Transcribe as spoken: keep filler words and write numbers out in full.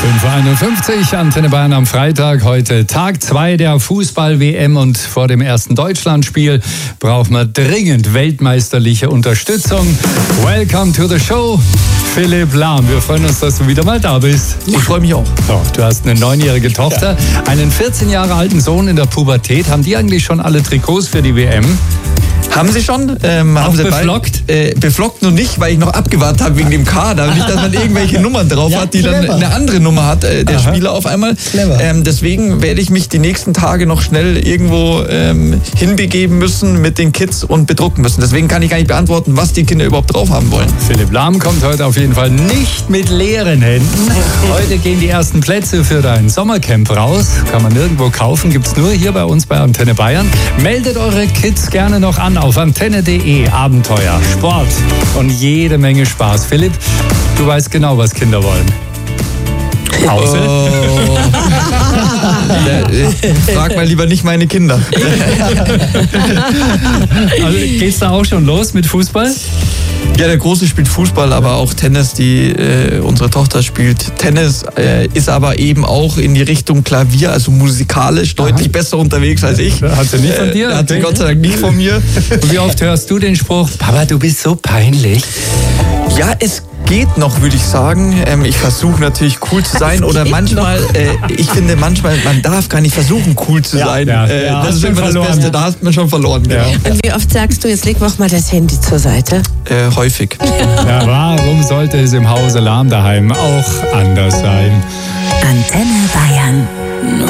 fünf Uhr einundfünfzig, Antenne Bayern am Freitag. Heute Tag zwei der Fußball-W M und vor dem ersten Deutschlandspiel braucht man dringend weltmeisterliche Unterstützung. Welcome to the show, Philipp Lahm. Wir freuen uns, dass du wieder mal da bist. Ich freue mich auch. So, du hast eine neunjährige Tochter, einen vierzehn Jahre alten Sohn in der Pubertät. Haben die eigentlich schon alle Trikots für die W M? Haben sie schon? Ähm, Auch haben sie beflockt? Bald, äh, beflockt noch nicht, weil ich noch abgewartet habe wegen dem Kader. Nicht, dass man irgendwelche Nummern drauf Ja, hat, die clever. dann eine andere Nummer hat, äh, der Aha. Spieler auf einmal. Clever. Ähm, deswegen werde ich mich die nächsten Tage noch schnell irgendwo ähm, hinbegeben müssen mit den Kids und bedrucken müssen. Deswegen kann ich gar nicht beantworten, was die Kinder überhaupt drauf haben wollen. Philipp Lahm kommt heute auf jeden Fall nicht mit leeren Händen. Heute gehen die ersten Plätze für dein Sommercamp raus. Kann man nirgendwo kaufen, gibt's nur hier bei uns bei Antenne Bayern. Meldet eure Kids gerne noch an auf antenne punkt de. Abenteuer, Sport und jede Menge Spaß. Philipp, du weißt genau, was Kinder wollen. Pause. Oh. äh, äh, frag mal lieber nicht meine Kinder. Also geht's da auch schon los mit Fußball? Ja, der Große spielt Fußball, aber auch Tennis. Die äh, unsere Tochter spielt Tennis, äh, ist aber eben auch in die Richtung Klavier, also musikalisch deutlich besser unterwegs als ich. Hat sie nicht von dir? Äh, hat sie Okay. Gott sei Dank nicht von mir. Und wie oft hörst du den Spruch, Papa, du bist so peinlich? Ja, es geht noch, würde ich sagen. Ähm, ich versuche natürlich cool zu sein oder manchmal, äh, ich finde manchmal, man darf gar nicht versuchen cool zu Ja, sein. ja, äh, ja, das hast ist schon immer das verloren. Beste, da hast man schon verloren. Ja. Genau. Und wie oft sagst du, jetzt leg doch mal das Handy zur Seite? Äh, häufig. Ja, warum sollte es im Hause Lahm daheim auch anders sein? Antenne Bayern.